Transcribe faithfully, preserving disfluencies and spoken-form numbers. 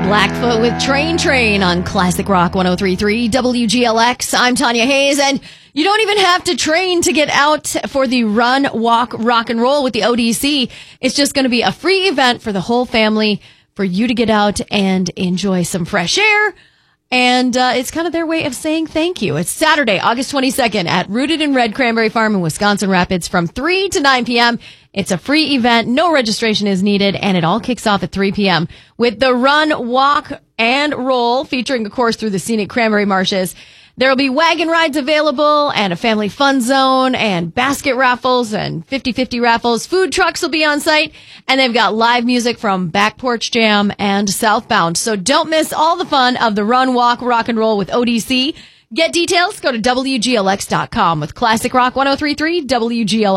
Blackfoot with Train Train on Classic Rock one oh three point three W G L X. I'm Tanya Hayes, and you don't even have to train to get out for the Run, Walk, Rock and Roll with the O D C. It's just going to be a free event for the whole family for you to get out and enjoy some fresh air. And uh, it's kind of their way of saying thank you. It's Saturday, August twenty-second at Rooted in Red Cranberry Farm in Wisconsin Rapids from three to nine p.m. It's a free event. No registration is needed, and it all kicks off at three p.m. with the Run, Walk, and Roll, featuring a course through the scenic cranberry marshes. There will be wagon rides available and a family fun zone and basket raffles and fifty-fifty raffles. Food trucks will be on site, and they've got live music from Back Porch Jam and Southbound. So don't miss all the fun of the Run, Walk, Rock and Roll with O D C. Get details, go to W G L X dot com with Classic Rock one oh three point three W G L X.